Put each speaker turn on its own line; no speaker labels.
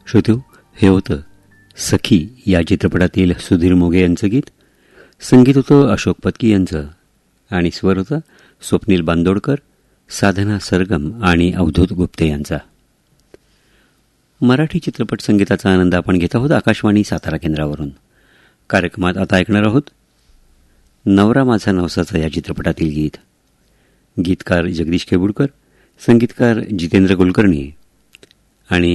श्रोत्यो, हे होतं सखी या चित्रपटातील सुधीर मोघे यांचं गीत. संगीत होतं अशोक पत्की यांचं आणि स्वर होता स्वप्नील बांदोडकर, साधना सरगम आणि अवधूत गुप्ते यांचा. मराठी चित्रपट संगीताचा आनंद आपण घेत आहोत आकाशवाणी सातारा केंद्रावरून. कार्यक्रमात आता ऐकणार आहोत नवरा माझा नवसाचा या चित्रपटातील गीत. गीतकार जगदीश केबुडकर, संगीतकार जितेंद्र कुलकर्णी आणि